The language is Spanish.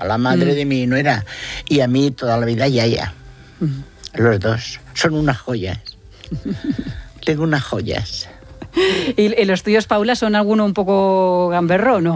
a la madre de mi nuera, y a mí toda la vida Yaya. Los dos. Son unas joyas. Tengo unas joyas. ¿Y los tuyos, Paula, son alguno un poco gamberro o no?